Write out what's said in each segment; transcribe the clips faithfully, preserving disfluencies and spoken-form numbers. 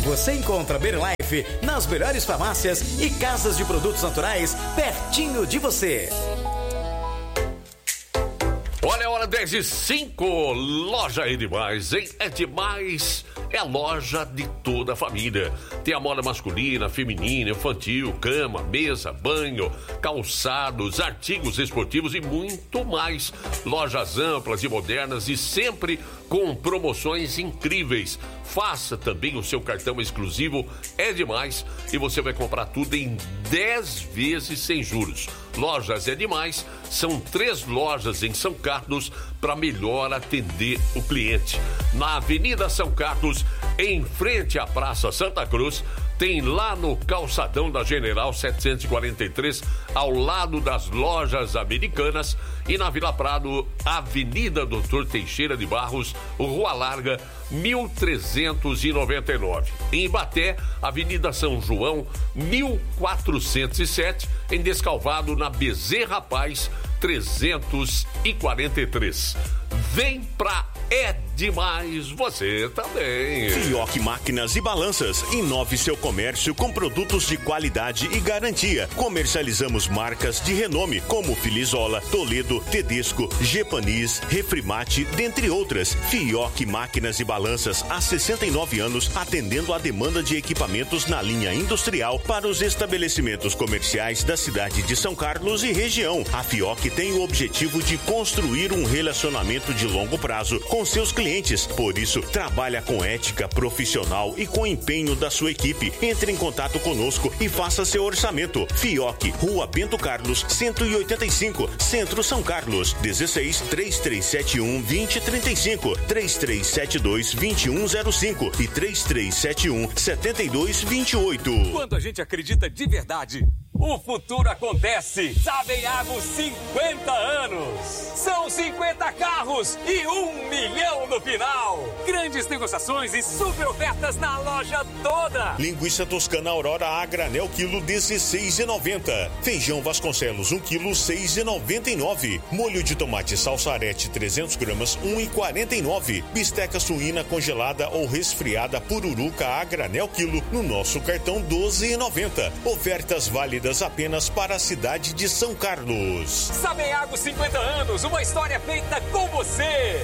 Você encontra Berlife nas melhores farmácias e casas de produtos naturais pertinho de você. Olha a hora dez e cinco, loja É Demais, hein? É Demais, é a loja de toda a família. Tem a moda masculina, feminina, infantil, cama, mesa, banho, calçados, artigos esportivos e muito mais. Lojas amplas e modernas e sempre com promoções incríveis. Faça também o seu cartão exclusivo É Demais e você vai comprar tudo em dez vezes sem juros. Lojas É Demais, são três lojas em São Carlos para melhor atender o cliente. Na Avenida São Carlos, em frente à Praça Santa Cruz, tem lá no calçadão da General setecentos e quarenta e três, ao lado das lojas americanas, e na Vila Prado, Avenida Doutor Teixeira de Barros, Rua Larga, mil trezentos e noventa e nove. Em Ibaté, Avenida São João, mil quatrocentos e sete, em Descalvado, na Bezerra Paz, trezentos e quarenta e três. Vem pra É Demais você também. Fioc Máquinas e Balanças. Inove seu comércio com produtos de qualidade e garantia. Comercializamos marcas de renome como Filizola, Toledo, Tedesco, Gepanis, Refrimate, dentre outras. Fioc Máquinas e Balanças há sessenta e nove anos, atendendo a demanda de equipamentos na linha industrial para os estabelecimentos comerciais da cidade de São Carlos e região. A Fioc tem o objetivo de construir um relacionamento de longo prazo com seus clientes. Por isso, trabalha com ética profissional e com empenho da sua equipe. Entre em contato conosco e faça seu orçamento. Fioc, Rua Bento Carlos, cento e oitenta e cinco, Centro São Carlos. dezesseis, três três sete um, dois zero três cinco, três três sete dois, dois um zero cinco e três três sete um, sete dois dois oito. Quando a gente acredita de verdade, o futuro acontece. Sabeago cinquenta anos. São cinquenta carros e um milhão no final. Grandes negociações e super ofertas na loja toda. Linguiça toscana Aurora a granel quilo dezesseis e noventa. Feijão Vasconcelos um quilo seis e noventa e nove. Molho de tomate Salsarete trezentos gramas um e quarenta e nove. Bisteca suína congelada ou resfriada Pururuca a granel quilo no nosso cartão doze e noventa. Ofertas válidas apenas para a cidade de São Carlos. Sabeago cinquenta anos, uma história feita com você.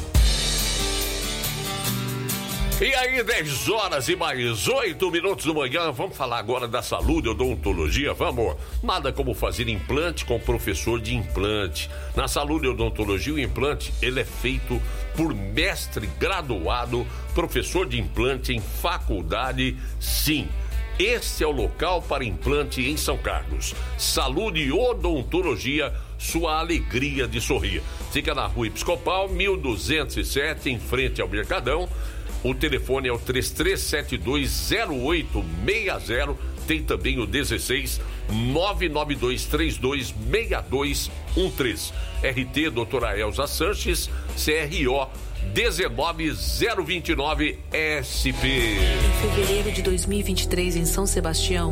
E aí, dez horas e mais oito minutos da manhã, vamos falar agora da saúde, odontologia, vamos? Nada como fazer implante com professor de implante. Na saúde, odontologia, o implante, ele é feito por mestre graduado, professor de implante em faculdade, sim. Este é o local para implante em São Carlos. Saúde e Odontologia, sua alegria de sorrir. Fica na Rua Episcopal, mil duzentos e sete, em frente ao Mercadão. O telefone é o três três sete dois, zero oito seis zero. Tem também o dezesseis, nove nove dois três dois, seis dois um três. R T doutora Elza Sanches, C R O dezenove zero vinte e nove S P. Em fevereiro de dois mil e vinte e três, em São Sebastião,